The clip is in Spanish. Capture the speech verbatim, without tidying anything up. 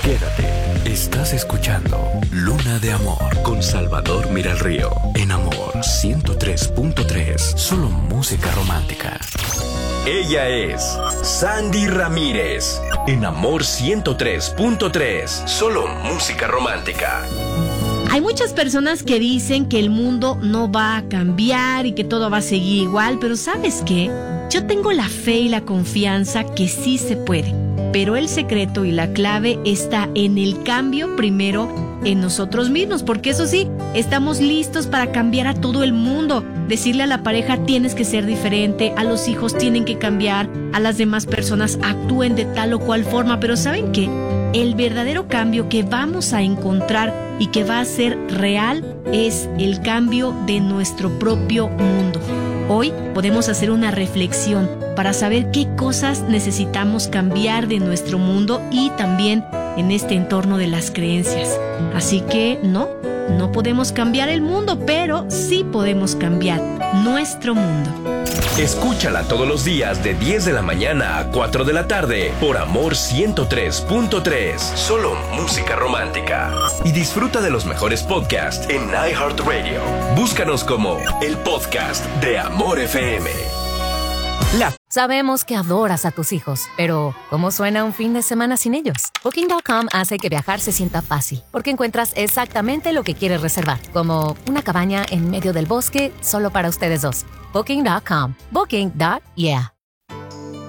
Quédate. Estás escuchando Luna de Amor con Salvador Miralrío. En Amor ciento tres punto tres. Solo música romántica. Ella es Sandy Ramírez. En Amor ciento tres punto tres. Solo música romántica. Hay muchas personas que dicen que el mundo no va a cambiar y que todo va a seguir igual, pero ¿sabes qué? Yo tengo la fe y la confianza que sí se puede. Pero el secreto y la clave está en el cambio primero en nosotros mismos, porque eso sí, estamos listos para cambiar a todo el mundo. Decirle a la pareja tienes que ser diferente, a los hijos tienen que cambiar, a las demás personas actúen de tal o cual forma, pero ¿saben qué? El verdadero cambio que vamos a encontrar y que va a ser real es el cambio de nuestro propio mundo. Hoy podemos hacer una reflexión para saber qué cosas necesitamos cambiar de nuestro mundo y también en este entorno de las creencias. Así que no, no podemos cambiar el mundo, pero sí podemos cambiar nuestro mundo. Escúchala todos los días de diez de la mañana a cuatro de la tarde por Amor ciento tres punto tres. Solo música romántica. Y disfruta de los mejores podcasts en iHeartRadio. Búscanos como el podcast de Amor F M. La... Sabemos que adoras a tus hijos, pero ¿cómo suena un fin de semana sin ellos? Booking punto com hace que viajar se sienta fácil, porque encuentras exactamente lo que quieres reservar, como una cabaña en medio del bosque solo para ustedes dos. Booking punto com. Booking. Yeah.